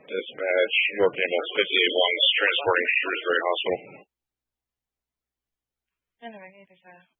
Dispatch, York Ambulance 58-1 is transporting to Shrewsbury Hospital. And the regulator's